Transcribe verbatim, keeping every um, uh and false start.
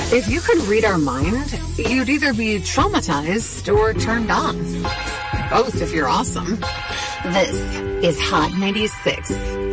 If you could read our mind, you'd either be traumatized or turned on. Both if you're awesome. This is Hot ninety-six.